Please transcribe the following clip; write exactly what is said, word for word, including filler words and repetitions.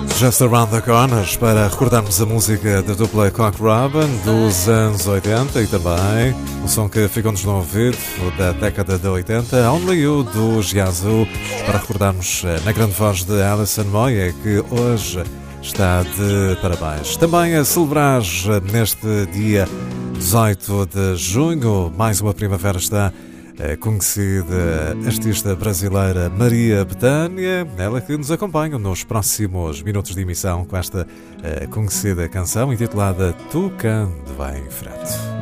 Just Around the Corners, para recordarmos a música da dupla Cock Robin dos anos oitenta e também o som que ficou-nos no ouvido da década de oitenta, Only You, do Yazoo, para recordarmos na grande voz de Alison Moyet, que hoje está de parabéns. Também a celebrar neste dia dezoito de junho, mais uma primavera, está a conhecida artista brasileira Maria Bethânia, ela que nos acompanha nos próximos minutos de emissão com esta conhecida canção intitulada Tu Can Vai em Frente.